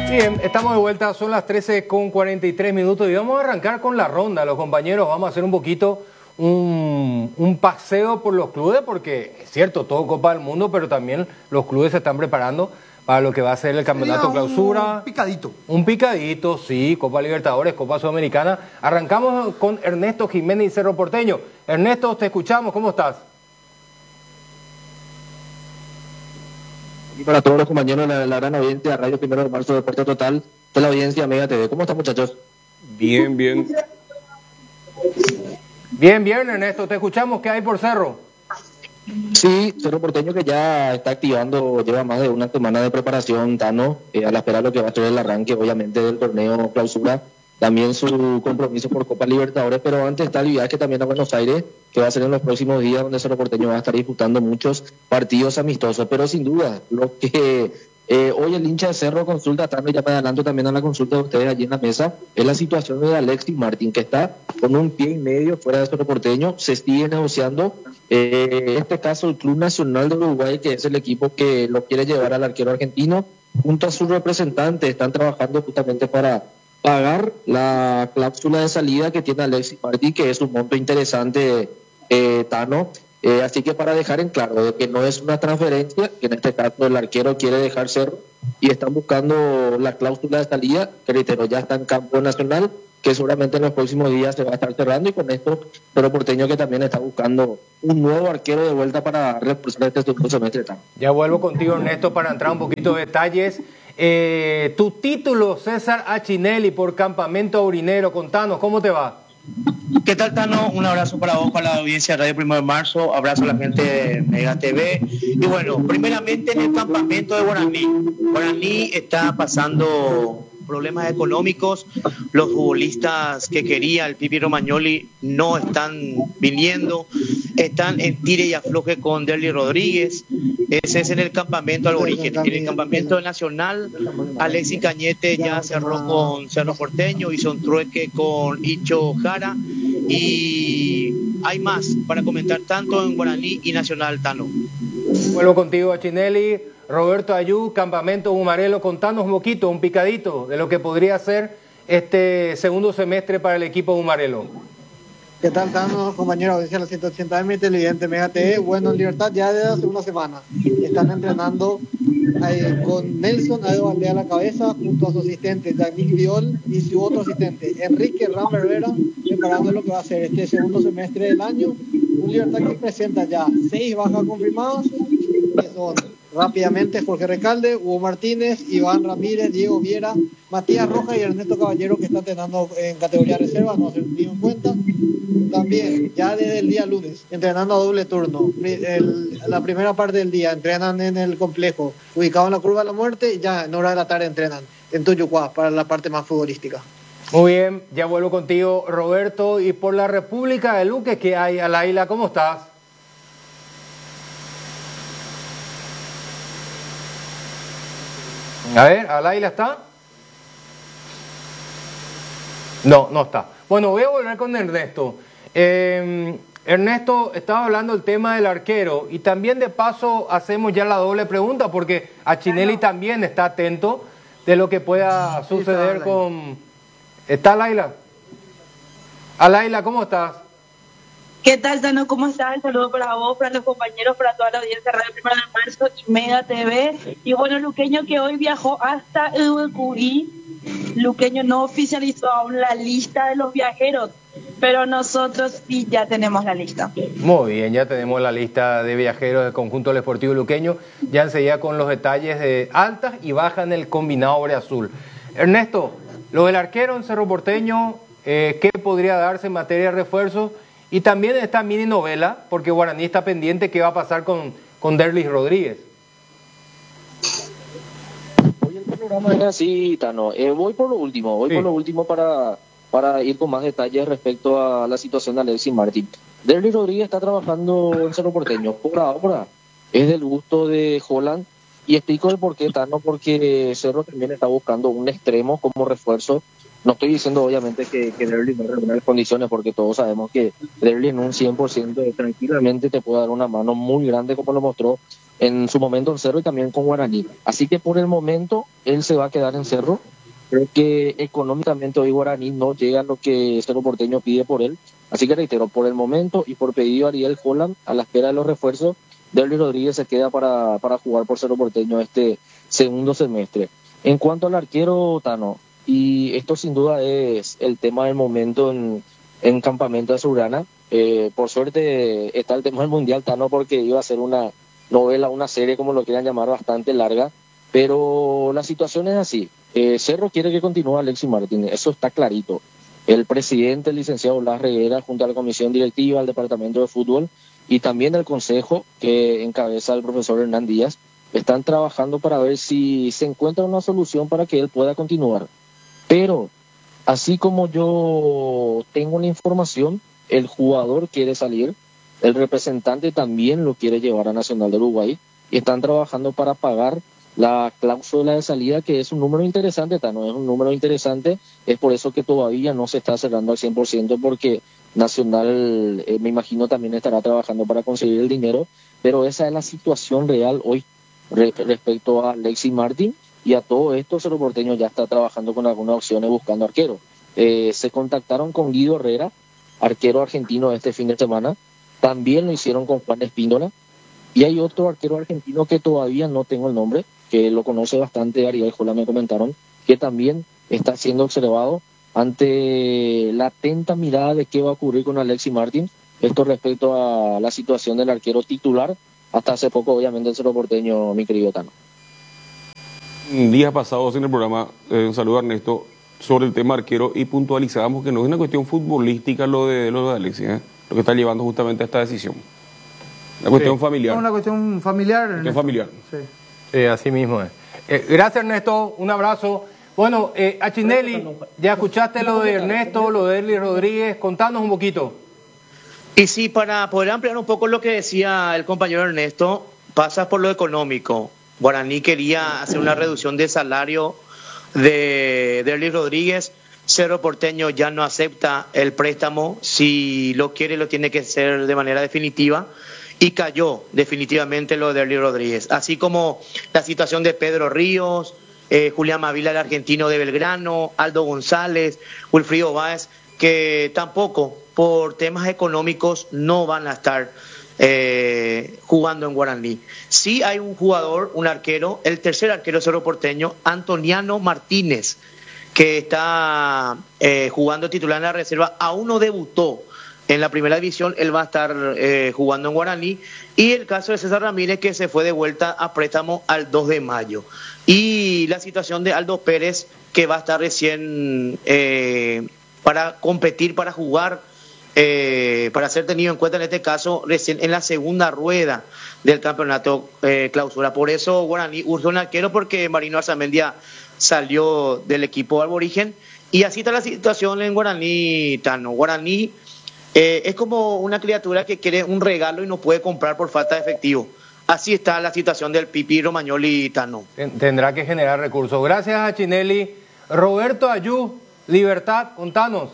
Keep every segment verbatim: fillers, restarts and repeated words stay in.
Bien, estamos de vuelta, son las trece con cuarenta y tres minutos y vamos a arrancar con la ronda, los compañeros. Vamos a hacer un poquito un, un paseo por los clubes, porque es cierto, todo Copa del Mundo, pero también los clubes se están preparando para lo que va a ser el campeonato clausura. Un picadito. Un picadito, sí, Copa Libertadores, Copa Sudamericana. Arrancamos con Ernesto Jiménez y Cerro Porteño. Ernesto, te escuchamos, ¿cómo estás? Y para todos los compañeros de la, la gran audiencia de Radio Primero de Marzo, Deporte Total, de la audiencia Mega T V. ¿Cómo están, muchachos? Bien, bien. Bien, bien, Ernesto, te escuchamos. ¿Qué hay por Cerro? Sí, Cerro Porteño que ya está activando, lleva más de una semana de preparación, Tano, eh, a la espera de lo que va a ser el arranque, obviamente, del torneo clausura. También su compromiso por Copa Libertadores, pero antes está el viaje también a Buenos Aires, que va a ser en los próximos días, donde Cerro Porteño va a estar disputando muchos partidos amistosos. Pero sin duda, lo que eh, hoy el hincha de Cerro consulta, Tano, y ya me adelanto también a la consulta de ustedes allí en la mesa, es la situación de Alexis Martín, que está con un pie y medio fuera de Cerro Porteño, se sigue negociando. Eh, en este caso, el Club Nacional de Uruguay, que es el equipo que lo quiere llevar al arquero argentino, junto a sus representantes, están trabajando justamente para pagar la cláusula de salida que tiene Alexis Martí, que es un monto interesante, eh, Tano. Eh, así que para dejar en claro de que no es una transferencia, que en este caso el arquero quiere dejar Cerro y están buscando la cláusula de salida, que reitero, ya está en campo nacional, que seguramente en los próximos días se va a estar cerrando, y con esto Cerro Porteño que también está buscando un nuevo arquero de vuelta para reforzar este segundo semestre, Tano. Ya vuelvo contigo, Ernesto, para entrar un poquito de detalles. Eh, tu título, César Achinelli, por Campamento Aurinero, contanos, ¿cómo te va? ¿Qué tal, Tano? Un abrazo para vos, para la audiencia de Radio Primero de Marzo, abrazo a la gente de Mega T V. Y bueno, primeramente en el campamento de Guaraní. Guaraní está pasando problemas económicos, los futbolistas que quería el Pipi Romagnoli no están viniendo, están en tire y afloje con Derly Rodríguez. Ese es en el campamento Alborigen. En el campamento nacional, Alexis Cañete ya cerró con Cerro Porteño, hizo un trueque con Icho Jara, y hay más para comentar tanto en Guaraní y Nacional, Tano. Vuelvo contigo, Achinelli. Roberto Ayú, Campamento Humarelo, contanos un poquito, un picadito de lo que podría ser este segundo semestre para el equipo Humarelo. ¿Qué tal, Tano, compañero? Audiencia de la ciento ochenta M, televidente Mega T V. Bueno, en Libertad ya desde hace una semana están entrenando eh, con Nelson Aedo Aldea a la cabeza, junto a su asistente Yannick Viol y su otro asistente Enrique Ram Herrera, preparando lo que va a ser este segundo semestre del año. Un Libertad que presenta ya seis bajas confirmadas, que son rápidamente Jorge Recalde, Hugo Martínez, Iván Ramírez, Diego Viera, Matías Rojas y Ernesto Caballero, que está entrenando en categoría reserva, no se tenido en cuenta. También, ya desde el día lunes, entrenando a doble turno. El, la primera parte del día entrenan en el complejo, ubicado en la Curva de la Muerte, y ya en hora de la tarde entrenan en Tuyucuá, para la parte más futbolística. Muy bien, ya vuelvo contigo, Roberto. Y por la República de Luque, ¿qué hay? Alaila, ¿cómo estás? A ver, ¿Alaila está? No, no está. Bueno, voy a volver con Ernesto. Eh, Ernesto, estaba hablando del tema del arquero, y también de paso hacemos ya la doble pregunta, porque Achinelli también está atento de lo que pueda suceder con... ¿Está Alaila? Alaila, ¿cómo estás? ¿Qué tal, Tano? ¿Cómo estás? El saludo para vos, para los compañeros, para toda la audiencia de Radio Primero de Marzo y Mega T V. Y bueno, Luqueño, que hoy viajó hasta Uruguay. Luqueño no oficializó aún la lista de los viajeros, pero nosotros sí ya tenemos la lista. Muy bien, ya tenemos la lista de viajeros del conjunto del Sportivo Luqueño. Ya enseguida con los detalles de altas y bajas en el combinado verde azul. Ernesto, lo del arquero en Cerro Porteño, eh, ¿qué podría darse en materia de refuerzos? Y también esta mini novela, porque Guaraní está pendiente qué va a pasar con, con Derlis Rodríguez. Hoy el programa es así, Tano. Eh, voy por lo último, voy sí. por lo último para, para ir con más detalles respecto a la situación de Alexis Martín. Derlis Rodríguez está trabajando en Cerro Porteño. Por ahora es del gusto de Holland, y explico el por qué, Tano, porque Cerro también está buscando un extremo como refuerzo No estoy diciendo obviamente que, que Derli no reúne las condiciones, porque todos sabemos que Derli en un cien por ciento tranquilamente te puede dar una mano muy grande, como lo mostró en su momento en Cerro y también con Guaraní. Así que por el momento él se va a quedar en Cerro. Creo que económicamente hoy Guaraní no llega a lo que Cerro Porteño pide por él. Así que reitero, por el momento y por pedido a Ariel Holland, a la espera de los refuerzos, Derli Rodríguez se queda para, para jugar por Cerro Porteño este segundo semestre. En cuanto al arquero, Tano, y esto sin duda es el tema del momento en, en Campamento Azulgrana. Eh, por suerte está el tema del Mundial, Tano, porque iba a ser una novela, una serie, como lo quieran llamar, bastante larga, pero la situación es así. Eh, Cerro quiere que continúe Alexis Martínez, eso está clarito. El presidente, el licenciado Blas Reguera, junto a la comisión directiva, al departamento de fútbol y también el consejo que encabeza el profesor Hernán Díaz, están trabajando para ver si se encuentra una solución para que él pueda continuar. Pero, así como yo tengo una información, el jugador quiere salir, el representante también lo quiere llevar a Nacional de Uruguay y están trabajando para pagar la cláusula de salida, que es un número interesante, Tano, es un número interesante, es por eso que todavía no se está cerrando al cien por ciento, porque Nacional, eh, me imagino, también estará trabajando para conseguir el dinero, pero esa es la situación real hoy re- respecto a Alexis Martín. Y a todo esto, Cerro Porteño ya está trabajando con algunas opciones buscando arquero. Eh, se contactaron con Guido Herrera, arquero argentino este fin de semana. También lo hicieron con Juan Espíndola. Y hay otro arquero argentino que todavía no tengo el nombre, que lo conoce bastante Ariel Jola, me comentaron, que también está siendo observado ante la atenta mirada de qué va a ocurrir con Alexis Martín. Esto respecto a la situación del arquero titular, hasta hace poco, obviamente, el Cerro Porteño, mi querido Tano. Días pasados en el programa, eh, un saludo a Ernesto, sobre el tema arquero, y puntualizábamos que no es una cuestión futbolística lo de, lo de Alexis, ¿eh? Lo que está llevando justamente a esta decisión. Una cuestión sí. familiar. Es una cuestión familiar. Cuestión familiar. Sí. Sí, así mismo es. Eh, gracias, Ernesto, un abrazo. Bueno, eh, Achinelli, ya escuchaste lo de Ernesto, lo de Derli Rodríguez, contanos un poquito. Y sí, para poder ampliar un poco lo que decía el compañero Ernesto, pasa por lo económico. Guaraní quería hacer una reducción de salario de Derli Rodríguez. Cerro Porteño ya no acepta el préstamo. Si lo quiere, lo tiene que hacer de manera definitiva. Y cayó definitivamente lo de Derli Rodríguez. Así como la situación de Pedro Ríos, eh, Julián Mavila, el argentino de Belgrano, Aldo González, Wilfrido Báez, que tampoco por temas económicos no van a estar Eh, jugando en Guaraní. Sí hay un jugador, un arquero, el tercer arquero Cerro Porteño, Antoniano Martínez, que está eh, jugando titular en la reserva, aún no debutó en la primera división, él va a estar eh, jugando en Guaraní, y el caso de César Ramírez, que se fue de vuelta a préstamo al dos de mayo, y la situación de Aldo Pérez, que va a estar recién eh, para competir, para jugar, Eh, para ser tenido en cuenta en este caso recién en la segunda rueda del campeonato eh, clausura. Por eso Guaraní urge un arquero, porque Marino Arzamendia salió del equipo aborigen, y así está la situación en Guaraní, Tano. Guaraní eh, es como una criatura que quiere un regalo y no puede comprar por falta de efectivo. Así está la situación del Pipi Romagnoli, Tano. Tendrá que generar recursos. Gracias, Achinelli. Roberto Ayú, Libertad, contanos.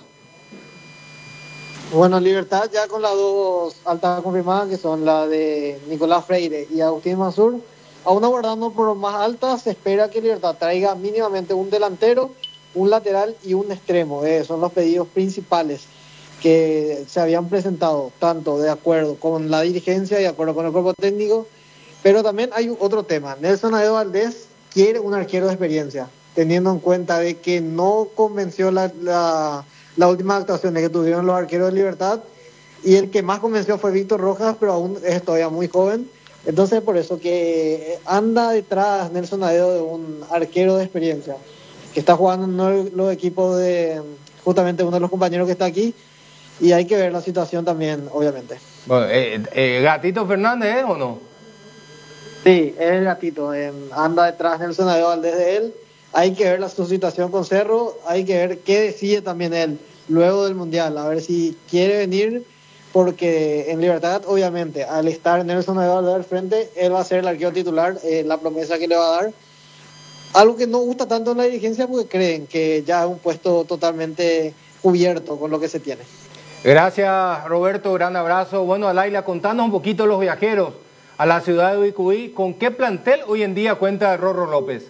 Bueno, Libertad ya con las dos altas confirmadas, que son la de Nicolás Freire y Agustín Mansur, aún aguardando por más altas, se espera que Libertad traiga mínimamente un delantero, un lateral y un extremo. Eh, son los pedidos principales que se habían presentado, tanto de acuerdo con la dirigencia y de acuerdo con el cuerpo técnico, pero también hay otro tema. Nelson Aedo Valdés quiere un arquero de experiencia, teniendo en cuenta de que no convenció la... la las últimas actuaciones que tuvieron los arqueros de Libertad, y el que más convenció fue Víctor Rojas, pero aún es todavía muy joven. Entonces por eso que anda detrás Nelson Aedo de un arquero de experiencia, que está jugando en los equipos de justamente uno de los compañeros que está aquí, y hay que ver la situación también, obviamente. Bueno, eh, eh, ¿Gatito Fernández es o no? Sí, es el Gatito, eh, anda detrás Nelson Aedo Valdés de él. Hay que ver la, su situación con Cerro, hay que ver qué decide también él luego del Mundial, a ver si quiere venir, porque en Libertad, obviamente, al estar Nelson Aedo al frente, él va a ser el arquero titular, eh, la promesa que le va a dar, algo que no gusta tanto en la dirigencia porque creen que ya es un puesto totalmente cubierto con lo que se tiene. Gracias, Roberto, gran abrazo. Bueno, Alaila, contanos un poquito los viajeros a la ciudad de Ubicuí. ¿Con qué plantel hoy en día cuenta Rorro López?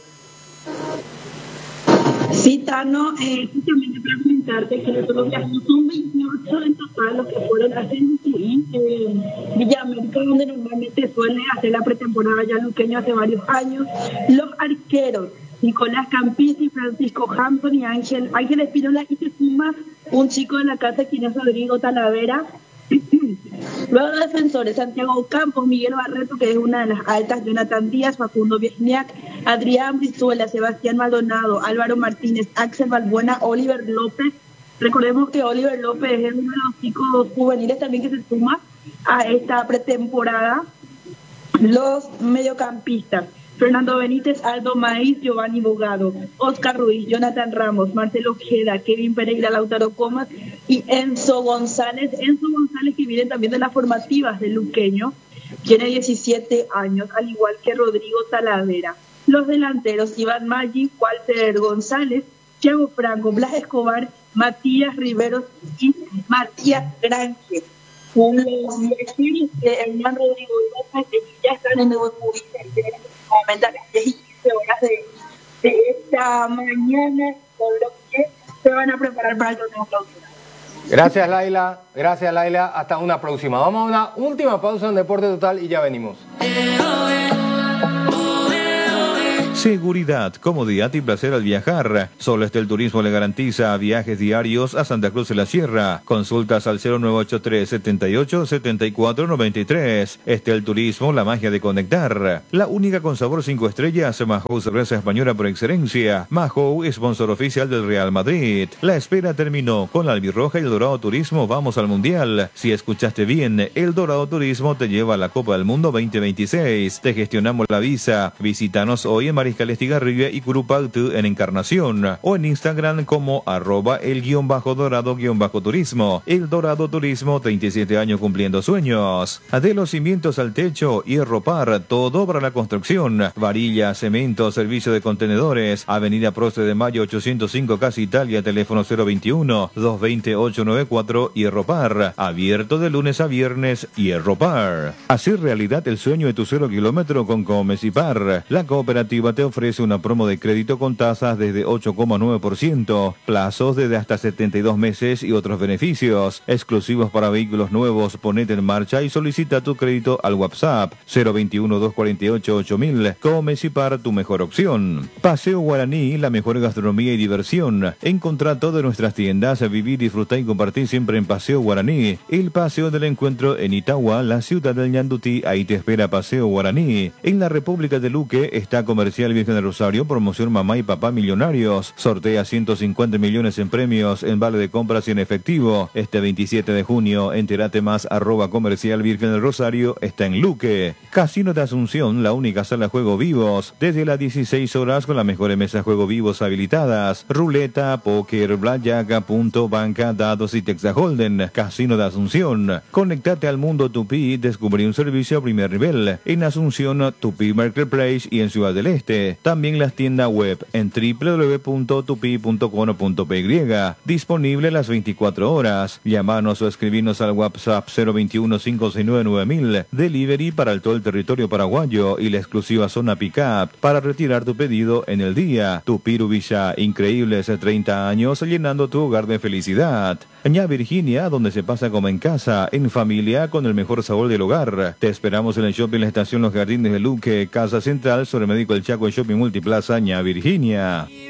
Sí, Tano, eh, justamente para comentarte que los viajeros son veintiocho en total los que fueron a Ubicuí, eh, Villa América, donde normalmente suele hacer la pretemporada ya Luqueño hace varios años. Los arqueros, Nicolás Campisi, Francisco Hampton y Ángel, Ángel Espínola, y se suma un chico de la casa, quien es Rodrigo Talavera. Luego los defensores, Santiago Campos, Miguel Barreto, que es una de las altas, Jonathan Díaz, Facundo Viesniak, Adrián Brizuela, Sebastián Maldonado, Álvaro Martínez, Axel Balbuena, Oliver López. Recordemos que Oliver López es uno de los chicos juveniles también que se suma a esta pretemporada. Los mediocampistas, Fernando Benítez, Aldo Maíz, Giovanni Bogado, Oscar Ruiz, Jonathan Ramos, Marcelo Ojeda, Kevin Pereira, Lautaro Comas y Enzo González. Enzo González, que viene también de las formativas de Luqueño, tiene diecisiete años, al igual que Rodrigo Talavera. Los delanteros, Iván Maggi, Walter González, Thiago Franco, Blas Escobar, Matías Riveros y Matías Granje. Con los viajeros de Hernán Rodrigo López, que ya están en el Ubicuí, momento a las diez y quince horas de, de esta mañana, con lo que se van a preparar para el torneo clausura. Gracias, Laila. Gracias, Laila. Hasta una próxima. Vamos a una última pausa en Deporte Total y ya venimos. Seguridad, comodidad y placer al viajar. Solo Estel Turismo le garantiza viajes diarios a Santa Cruz de la Sierra. Consultas al cero nueve ocho tres, setenta y ocho, setenta y cuatro noventa y tres. Estel Turismo, la magia de conectar. La única con sabor cinco estrellas, Mahou Cerveza Española por excelencia. Mahou, sponsor oficial del Real Madrid. La espera terminó. Con la Albirroja y el Dorado Turismo vamos al Mundial. Si escuchaste bien, el Dorado Turismo te lleva a la Copa del Mundo veinte veintiséis. Te gestionamos la visa. Visítanos hoy en Mariscal Estigarribia y Curupaltu en Encarnación, o en Instagram como arroba el guión bajo dorado guión bajo turismo. El Dorado Turismo, treinta y siete años cumpliendo sueños. De los cimientos al techo, Hierro Par, todo para la construcción. Varilla, cemento, servicio de contenedores. Avenida Prócer de Mayo ochocientos cinco, Casa Italia, teléfono cero veintiuno, doscientos veinte, ochocientos noventa y cuatro. Hierro Par, abierto de lunes a viernes. Hierro Par. Hacer realidad el sueño de tu cero kilómetro con Comecipar. La cooperativa te ofrece una promo de crédito con tasas desde ocho coma nueve por ciento, plazos desde hasta setenta y dos meses y otros beneficios exclusivos para vehículos nuevos. Ponete en marcha y solicita tu crédito al WhatsApp cero veintiuno, doscientos cuarenta y ocho, ocho mil. Comecipar, tu mejor opción. Paseo Guaraní, la mejor gastronomía y diversión. Encontrá todas nuestras tiendas, vivir, disfrutar y compartir siempre en Paseo Guaraní. El paseo del encuentro en Itagua, la ciudad del Ñandutí. Ahí te espera Paseo Guaraní. En la República de Luque está Comercial Virgen del Rosario, promoción Mamá y Papá Millonarios. Sortea ciento cincuenta millones en premios en vale de compras y en efectivo. Este veintisiete de junio, entérate más, arroba Comercial Virgen del Rosario, está en Luque. Casino de Asunción, la única sala juego vivos, desde las dieciséis horas con las mejores mesas juego vivos habilitadas. Ruleta, póker, blackjack, punto, banca, dados y Texas Holden. Casino de Asunción. Conectate al mundo Tupí, descubrí un servicio a primer nivel. En Asunción, Tupí Marketplace y en Ciudad del Este. También las tiendas web en doble u doble u doble u punto tupi punto com punto p y. Disponible las veinticuatro horas. Llámanos o escribirnos al WhatsApp cero veintiuno, cinco seis nueve, nueve mil. Delivery para el todo el territorio paraguayo y la exclusiva zona Pickup para retirar tu pedido en el día. Tupiru Villa, increíbles treinta años llenando tu hogar de felicidad. Ña Virginia, donde se pasa como en casa, en familia, con el mejor sabor del hogar. Te esperamos en el shopping La Estación Los Jardines de Luque, Casa Central, sobre Médico El Chaco, el Shopping Multiplaza Ña Virginia.